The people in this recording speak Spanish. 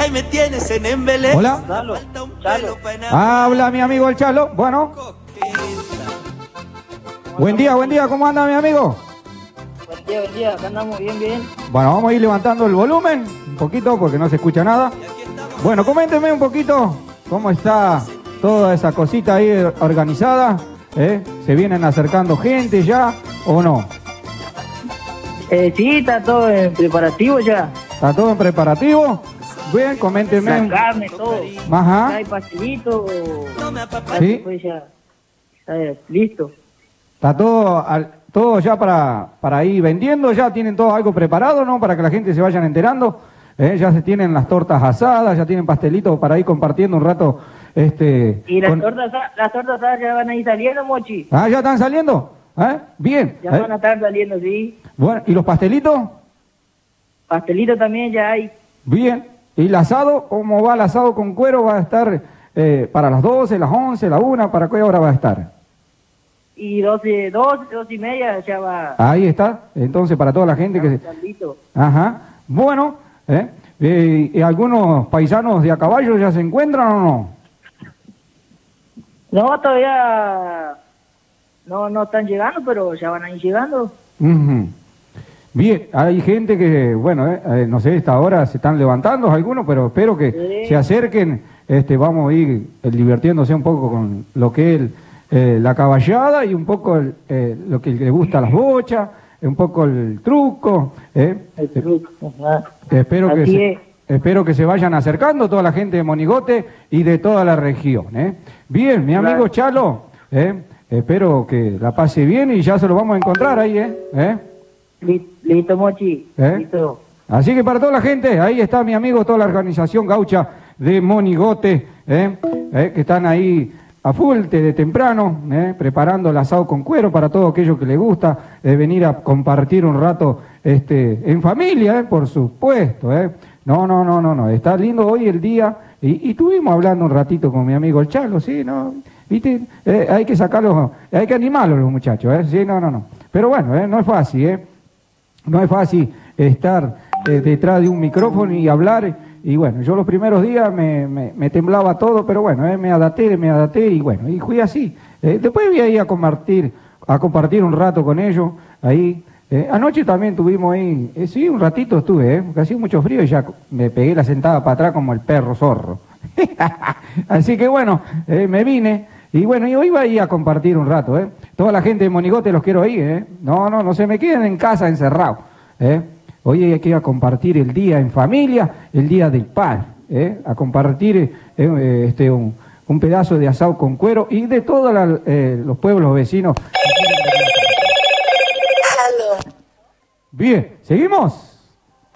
y me tienes en embelé. Hola. Chalo. Habla mi amigo el Chalo. Bueno. Buen día, ¿cómo anda mi amigo? Buen día, acá andamos bien. Bueno, vamos a ir levantando el volumen un poquito porque no se escucha nada. Bueno, coménteme un poquito cómo está toda esa cosita ahí organizada. ¿Se vienen acercando gente ya o no? Sí, está todo en preparativo ya. ¿Está todo en preparativo? Bien, coménteme. La carne, todo. Ajá. Hay pastelito. Sí. Pues ya. Está listo. ¿Está todo ya para ir vendiendo? ¿Ya tienen todo algo preparado, no? Para que la gente se vayan enterando. Ya se tienen las tortas asadas, ya tienen pastelitos para ir compartiendo un rato. Y las tortas asadas ya van a ir saliendo, Mochi. Ah, ¿ya están saliendo? Bien. Ya van a estar saliendo, sí. Bueno, ¿y los pastelitos? Pastelito también ya hay. Bien. ¿Y el asado? ¿Cómo va el asado con cuero? ¿Va a estar para las 12, las 11, la 1? ¿Para qué hora va a estar? Y 12 y media ya va. Ahí está. Entonces, para toda la gente que... Listo. Ajá. Bueno, ¿y algunos paisanos de a caballo ya se encuentran o no? No, todavía no están llegando, pero ya van a ir llegando. Uh-huh. Bien, hay gente que, bueno, no sé, esta hora se están levantando algunos, pero espero que se acerquen. Vamos a ir divirtiéndose un poco con lo que es la caballada y un poco lo que le gusta a las bochas, un poco el truco. El truco. Espero que se vayan acercando toda la gente de Monigote y de toda la región. Bien, mi amigo Chalo, espero que la pase bien y ya se lo vamos a encontrar ahí. Listo, Mochi. Listo. Así que para toda la gente, ahí está mi amigo, toda la organización gaucha de Monigote, que están ahí a full de temprano, preparando el asado con cuero para todo aquello que le gusta, venir a compartir un rato en familia, por supuesto. No, está lindo hoy el día y estuvimos hablando un ratito con mi amigo el Chalo, ¿sí? ¿No? ¿Viste? Hay que sacarlos, hay que animarlos los muchachos, ¿sí? No. Pero bueno, no es fácil, no es fácil estar detrás de un micrófono y hablar. Y bueno, yo los primeros días me temblaba todo, pero bueno, me adapté y bueno, y fui así. Después voy a ir a compartir un rato con ellos ahí. Anoche también tuvimos ahí, sí, un ratito estuve, porque hacía mucho frío y ya me pegué la sentada para atrás como el perro zorro. Así que bueno, me vine y bueno, yo iba ahí a compartir un rato. Toda la gente de Monigote los quiero ahí, no se me queden en casa encerrados. Hoy hay que ir a compartir el día en familia, el día del pan, a compartir un pedazo de asado con cuero y de todos los pueblos vecinos. Bien, ¿seguimos?